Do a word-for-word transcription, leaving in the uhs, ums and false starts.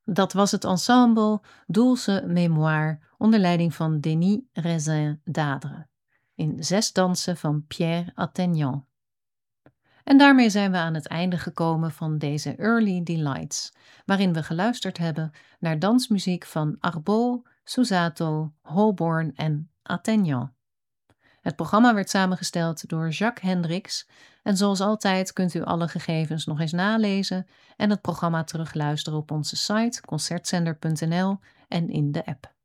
Dat was het ensemble Douze Mémoires onder leiding van Denis Raisin d'Adre in zes dansen van Pierre Attaignant. En daarmee zijn we aan het einde gekomen van deze Early Delights, waarin we geluisterd hebben naar dansmuziek van Arbot, Susato, Holborn en Attaignant. Het programma werd samengesteld door Jacques Hendricks en zoals altijd kunt u alle gegevens nog eens nalezen en het programma terugluisteren op onze site concertzender punt n l en in de app.